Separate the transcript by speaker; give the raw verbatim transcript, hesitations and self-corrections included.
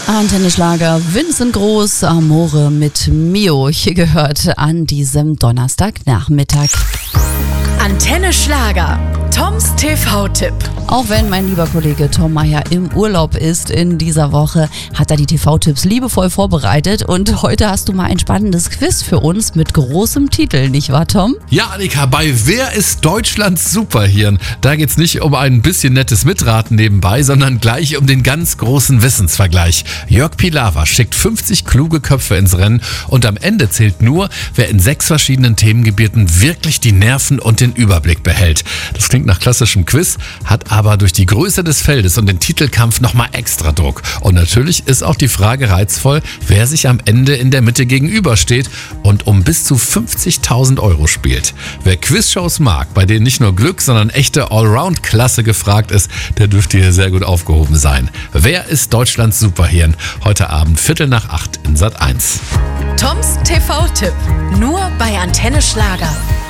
Speaker 1: Antenne Schlager, Vincent Groß, Amore mit Mio. Hier gehört an diesem Donnerstagnachmittag.
Speaker 2: Antenne Schlager, Toms T V-Tipp.
Speaker 1: Auch wenn mein lieber Kollege Tom Meyer im Urlaub ist in dieser Woche, hat er die T V-Tipps liebevoll vorbereitet. Und heute hast du mal ein spannendes Quiz für uns mit großem Titel, nicht wahr, Tom?
Speaker 3: Ja, Annika, bei Wer ist Deutschlands Superhirn? Da geht's nicht um ein bisschen nettes Mitraten nebenbei, sondern gleich um den ganz großen Wissensvergleich. Jörg Pilawa schickt fünfzig kluge Köpfe ins Rennen und am Ende zählt nur, wer in sechs verschiedenen Themengebieten wirklich die Nerven und den Überblick behält. Das klingt nach klassischem Quiz, hat aber durch die Größe des Feldes und den Titelkampf nochmal extra Druck. Und natürlich ist auch die Frage reizvoll, wer sich am Ende in der Mitte gegenübersteht und um bis zu fünfzigtausend Euro spielt. Wer Quizshows mag, bei denen nicht nur Glück, sondern echte Allround-Klasse gefragt ist, der dürfte hier sehr gut aufgehoben sein. Wer ist Deutschlands Superhirn? Heute Abend Viertel nach acht in Sat eins.
Speaker 2: Toms T V-Tipp, nur bei Antenne Schlager.